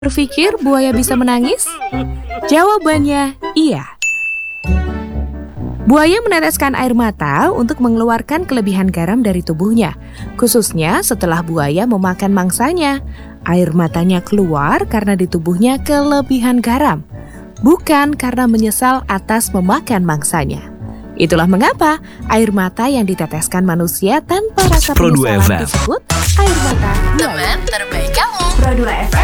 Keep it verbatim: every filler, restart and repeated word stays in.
Berpikir buaya bisa menangis? Jawabannya iya. Buaya meneteskan air mata untuk mengeluarkan kelebihan garam dari tubuhnya, khususnya setelah buaya memakan mangsanya. Air matanya keluar karena di tubuhnya kelebihan garam, bukan karena menyesal atas memakan mangsanya. Itulah mengapa air mata yang diteteskan manusia tanpa rasa penyesalan disebut air mata buaya. Teman terbaik kamu. Pro dua F M